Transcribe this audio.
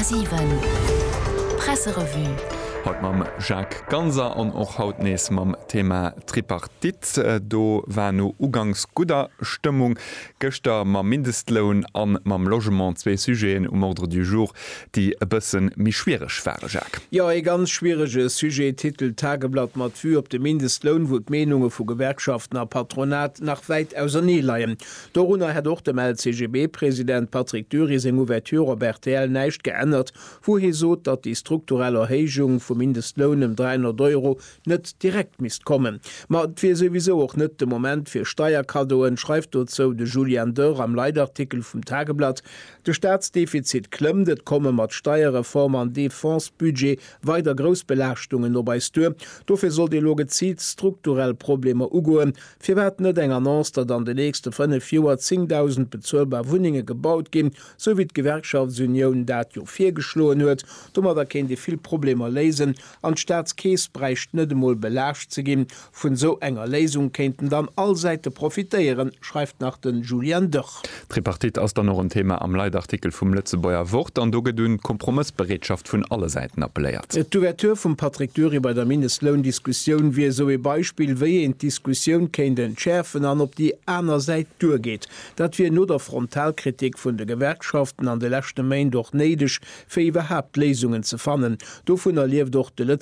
Radio 7 Presserevue. Haut mam Jacques Ganser an och hautnees mam Thema Tripartit. Do war no ugangs guder Stimmung Göster ma Mindestlohn an mam Logement 2 Sujeten Ordre du jour, die e bëssen mi schwierigg waren, Jacques. Ja, e ganz schwierige Sujet-Titel Tageblatt mat für op de Mindestlohn, wo Menungen vu Gewerkschaften a Patronat nach weit auser nie leiien. Darunter hat doch dem LCGB-Präsident Patrick Dury seg Ouverture Robert L. neicht geändert, wo he sot, dat die strukturelle Erhechung vom Mindestlohn um 300 € net direkt mist kommen. Ma fir sowieso auch net de Moment fir Steuerkadoen, schreibt dort so de Julian Dörr am Leitartikel vom Tageblatt. De Staatsdefizit klemmmet komme mat Steuerreform an Defensbudget weiter Großbelastungen dabei stör. Dofir soll die Logezit strukturell Probleme ugoen. Fir werden net enger Nonster dann de nächste 5 Joer 10.000 bezahlbar Wohnungen gebaut gin, so wie d Gewerkschaftsunion dat jo 4 geschloen huet. Dummer da kennt die viel Probleme lesen. An Staatskees breicht net demol belascht ze gin. Vun so enger Lesung kennten dann all Seite profitieren, schreibt nach den Julian Dörr. Tripartit aus dann noch ein Thema am Leitartikel vum Lützebauer Wort an do gedun Kompromissberedschaft vun alle Seiten appelliert. D'Ouverture vum Patrick Dury bei der Mindestlohndiskussion wie so e Beispiel wie en Diskussion kennt den Schärfen an op die einer Seite durchgeht. Dat wir nur der Frontalkritik vun de Gewerkschaften an de lechte Main doch neidisch fir überhaupt Lesungen zu fannen. Do vun erlief doch de